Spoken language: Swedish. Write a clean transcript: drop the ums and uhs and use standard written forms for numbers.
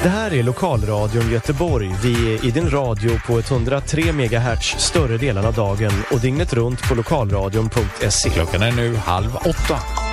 Det här är Lokalradion Göteborg. Vi är i din radio på 103 MHz större delen av dagen och dygnet runt på lokalradion.se. Klockan är nu 7:30.